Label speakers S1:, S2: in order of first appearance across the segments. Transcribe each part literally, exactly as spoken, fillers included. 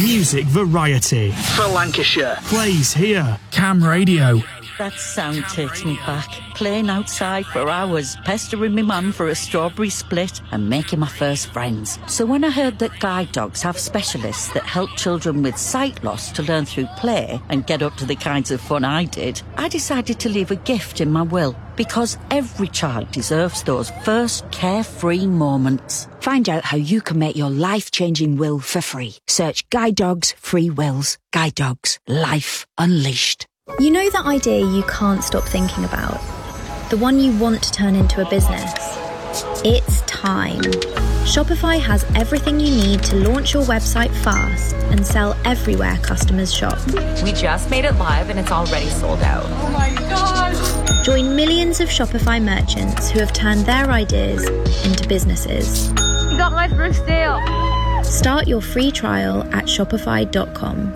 S1: Music variety.
S2: For Lancashire.
S1: Plays here. Cam Radio.
S3: That sound takes me back. Playing outside for hours, pestering my mum for a strawberry split and making my first friends. So when I heard that guide dogs have specialists that help children with sight loss to learn through play and get up to the kinds of fun I did, I decided to leave a gift in my will. Because every child deserves those first carefree moments.
S4: Find out how you can make your life-changing will for free. Search Guide Dogs Free Wills. Guide Dogs. Life Unleashed.
S5: You know that idea you can't stop thinking about? The one you want to turn into a business? It's time. Shopify has everything you need to launch your website fast and sell everywhere customers shop.
S6: We just made it live and it's already sold out.
S7: Oh my gosh!
S5: Join millions of Shopify merchants who have turned their ideas into businesses.
S7: You got my first deal.
S5: Start your free trial at shopify dot com.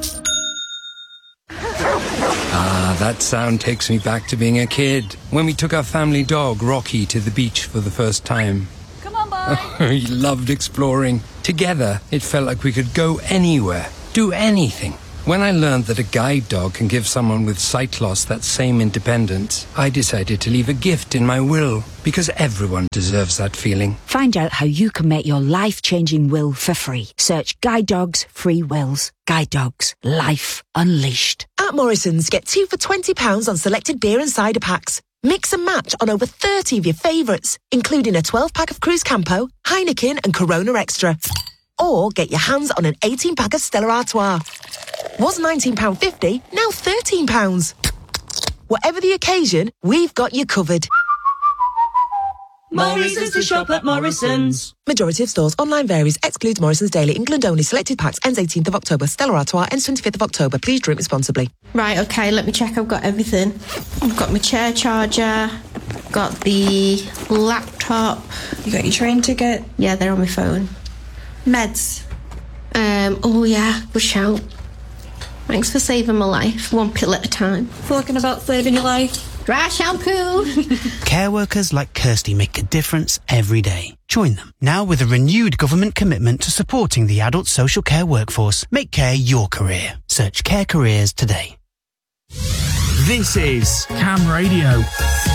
S8: Ah, that sound takes me back to being a kid, when we took our family dog, Rocky, to the beach for the first time.
S7: Come on, boy.
S8: He loved exploring. Together, it felt like we could go anywhere, do anything. When I learned that a guide dog can give someone with sight loss that same independence, I decided to leave a gift in my will, because everyone deserves that feeling.
S4: Find out how you can make your life-changing will for free. Search Guide Dogs Free Wills. Guide Dogs. Life Unleashed.
S9: At Morrison's, get two for twenty pounds on selected beer and cider packs. Mix and match on over thirty of your favourites, including a twelve-pack of Cruz Campo, Heineken and Corona Extra. Or get your hands on an eighteen-pack of Stella Artois. Was nineteen pounds fifty, now thirteen pounds. Whatever the occasion, we've got you covered.
S3: Morrison's to shop at Morrison's.
S9: Majority of stores. Online varies. Excludes Morrison's Daily. England only. Selected packs. Ends eighteenth of October. Stella Artois ends twenty-fifth of October. Please drink responsibly.
S10: Right, okay, let me check I've got everything. I've got my chair charger, got the laptop.
S11: You got your train ticket?
S10: Yeah, they're on my phone.
S11: Meds?
S10: Um, oh yeah, good shout. Thanks for saving my life, one pill at a time.
S11: Talking about saving your life.
S10: Dry shampoo!
S12: Care workers like Kirsty make a difference every day. Join them now with a renewed government commitment to supporting the adult social care workforce. Make care your career. Search Care Careers today.
S1: This is Cam Radio.